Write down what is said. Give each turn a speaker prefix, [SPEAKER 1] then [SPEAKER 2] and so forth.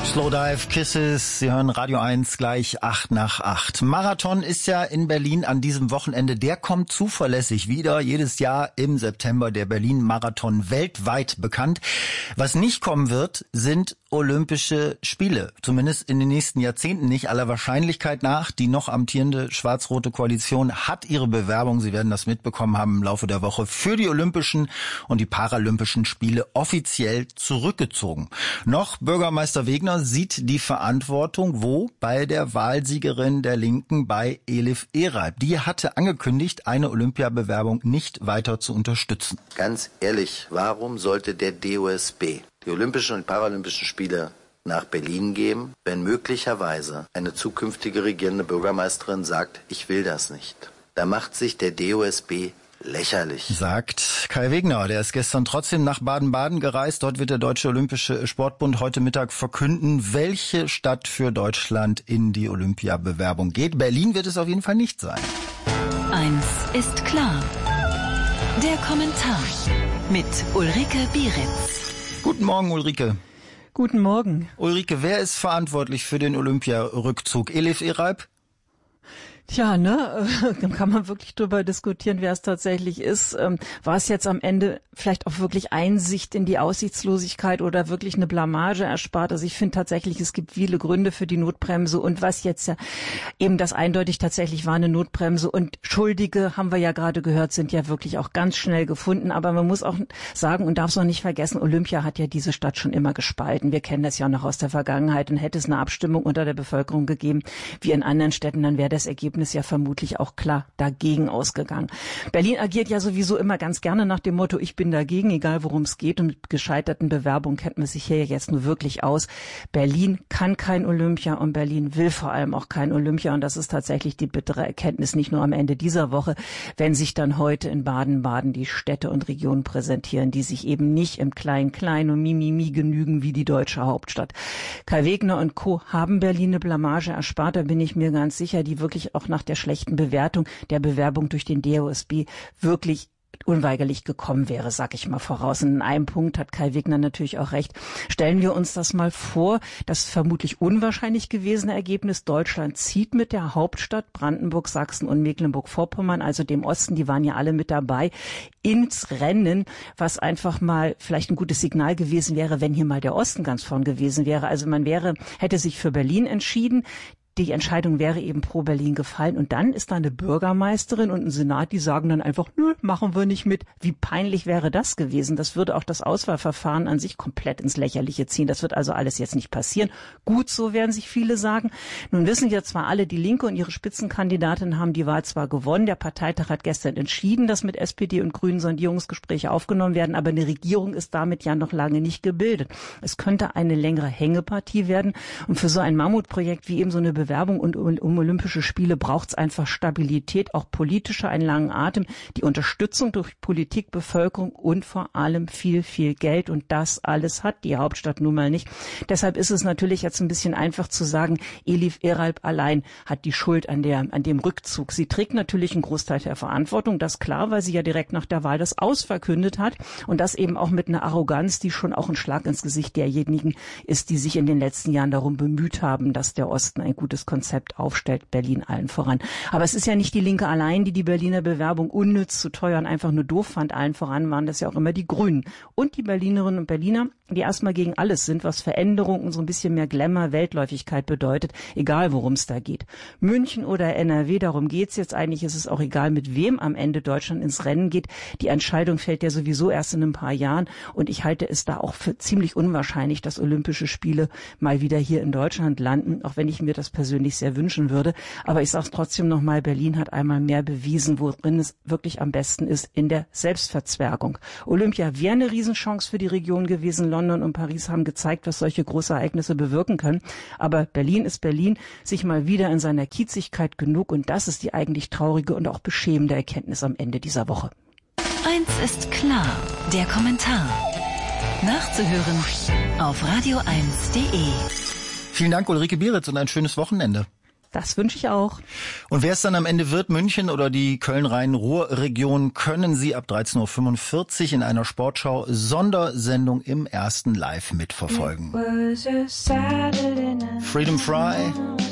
[SPEAKER 1] Slowdive Kisses, Sie hören Radio 1 gleich 8:08. Marathon ist ja in Berlin an diesem Wochenende. Der kommt zuverlässig wieder. Jedes Jahr im September der Berlin-Marathon weltweit bekannt. Was nicht kommen wird, sind Olympische Spiele. Zumindest in den nächsten Jahrzehnten nicht. Aller Wahrscheinlichkeit nach. Die noch amtierende schwarz-rote Koalition hat ihre Bewerbung, Sie werden das mitbekommen haben im Laufe der Woche, für die Olympischen und die Paralympischen Spiele offiziell zurückgezogen. Noch Bürgermeister Wegner sieht die Verantwortung wo? Bei der Wahlsiegerin der Linken, bei Elif Eralp. Die hatte angekündigt, eine Olympiabewerbung nicht weiter zu unterstützen.
[SPEAKER 2] Ganz ehrlich, warum sollte der DOSB die Olympischen und Paralympischen Spiele nach Berlin geben, wenn möglicherweise eine zukünftige regierende Bürgermeisterin sagt, ich will das nicht? Da macht sich der DOSB lächerlich.
[SPEAKER 1] Sagt Kai Wegner. Der ist gestern trotzdem nach Baden-Baden gereist. Dort wird der Deutsche Olympische Sportbund heute Mittag verkünden, welche Stadt für Deutschland in die Olympiabewerbung geht. Berlin wird es auf jeden Fall nicht sein.
[SPEAKER 3] Eins ist klar. Der Kommentar mit Ulrike Bieritz.
[SPEAKER 1] Guten Morgen, Ulrike.
[SPEAKER 4] Guten Morgen.
[SPEAKER 1] Ulrike, wer ist verantwortlich für den Olympiarückzug? Elif Eralp?
[SPEAKER 4] Tja, kann man wirklich drüber diskutieren, wer es tatsächlich ist. War es jetzt am Ende vielleicht auch wirklich Einsicht in die Aussichtslosigkeit oder wirklich eine Blamage erspart? Also ich finde tatsächlich, es gibt viele Gründe für die Notbremse und was jetzt ja eben das eindeutig tatsächlich war, eine Notbremse und Schuldige, haben wir ja gerade gehört, sind ja wirklich auch ganz schnell gefunden. Aber man muss auch sagen und darf es auch nicht vergessen, Olympia hat ja diese Stadt schon immer gespalten. Wir kennen das ja noch aus der Vergangenheit und hätte es eine Abstimmung unter der Bevölkerung gegeben, wie in anderen Städten, dann wäre das Ergebnis ja vermutlich auch klar dagegen ausgegangen. Berlin agiert ja sowieso immer ganz gerne nach dem Motto, ich bin dagegen, egal worum es geht. Und mit gescheiterten Bewerbungen kennt man sich hier jetzt nur wirklich aus. Berlin kann kein Olympia und Berlin will vor allem auch kein Olympia. Und das ist tatsächlich die bittere Erkenntnis, nicht nur am Ende dieser Woche, wenn sich dann heute in Baden-Baden die Städte und Regionen präsentieren, die sich eben nicht im Klein-Klein und Mimimi genügen wie die deutsche Hauptstadt. Kai Wegner und Co. haben Berlin eine Blamage erspart, da bin ich mir ganz sicher, die wirklich auch nach der schlechten Bewertung der Bewerbung durch den DOSB wirklich unweigerlich gekommen wäre, sag ich mal voraus. Und in einem Punkt hat Kai Wegner natürlich auch recht. Stellen wir uns das mal vor, das vermutlich unwahrscheinlich gewesene Ergebnis, Deutschland zieht mit der Hauptstadt Brandenburg, Sachsen und Mecklenburg-Vorpommern, also dem Osten, die waren ja alle mit dabei, ins Rennen, was einfach mal vielleicht ein gutes Signal gewesen wäre, wenn hier mal der Osten ganz vorn gewesen wäre. Also hätte sich für Berlin entschieden, die Entscheidung wäre eben pro Berlin gefallen. Und dann ist da eine Bürgermeisterin und ein Senat, die sagen dann einfach, nö, machen wir nicht mit. Wie peinlich wäre das gewesen? Das würde auch das Auswahlverfahren an sich komplett ins Lächerliche ziehen. Das wird also alles jetzt nicht passieren. Gut, so werden sich viele sagen. Nun wissen ja zwar alle, die Linke und ihre Spitzenkandidatin haben die Wahl zwar gewonnen. Der Parteitag hat gestern entschieden, dass mit SPD und Grünen Sondierungsgespräche aufgenommen werden. Aber eine Regierung ist damit ja noch lange nicht gebildet. Es könnte eine längere Hängepartie werden. Und für so ein Mammutprojekt wie eben so eine Bewerbung und um Olympische Spiele braucht es einfach Stabilität, auch politische, einen langen Atem, die Unterstützung durch Politik, Bevölkerung und vor allem viel, viel Geld. Und das alles hat die Hauptstadt nun mal nicht. Deshalb ist es natürlich jetzt ein bisschen einfach zu sagen, Elif Eralp allein hat die Schuld an dem Rückzug. Sie trägt natürlich einen Großteil der Verantwortung, das klar, weil sie ja direkt nach der Wahl das ausverkündet hat und das eben auch mit einer Arroganz, die schon auch ein Schlag ins Gesicht derjenigen ist, die sich in den letzten Jahren darum bemüht haben, dass der Osten ein gutes Konzept aufstellt, Berlin allen voran. Aber es ist ja nicht die Linke allein, die Berliner Bewerbung unnütz, zu teuer und einfach nur doof fand. Allen voran waren das ja auch immer die Grünen. Und die Berlinerinnen und Berliner, die erstmal gegen alles sind, was Veränderung und so ein bisschen mehr Glamour, Weltläufigkeit bedeutet, egal worum es da geht. München oder NRW, darum geht's jetzt eigentlich. Ist es auch egal, mit wem am Ende Deutschland ins Rennen geht. Die Entscheidung fällt ja sowieso erst in ein paar Jahren. Und ich halte es da auch für ziemlich unwahrscheinlich, dass Olympische Spiele mal wieder hier in Deutschland landen, auch wenn ich mir das persönlich sehr wünschen würde. Aber ich sage es trotzdem nochmal, Berlin hat einmal mehr bewiesen, worin es wirklich am besten ist, in der Selbstverzwergung. Olympia wäre eine Riesenchance für die Region gewesen. London und Paris haben gezeigt, was solche große Ereignisse bewirken können. Aber Berlin ist Berlin, sich mal wieder in seiner Kiezigkeit genug. Und das ist die eigentlich traurige und auch beschämende Erkenntnis am Ende dieser Woche.
[SPEAKER 3] Eins ist klar, der Kommentar. Nachzuhören auf radio1.de.
[SPEAKER 1] Vielen Dank, Ulrike Bieritz, und ein schönes Wochenende.
[SPEAKER 4] Das wünsche ich auch.
[SPEAKER 1] Und wer es dann am Ende wird, München oder die Köln-Rhein-Ruhr-Region, können Sie ab 13.45 Uhr in einer Sportschau-Sondersendung im ersten Live mitverfolgen. Freedom Fry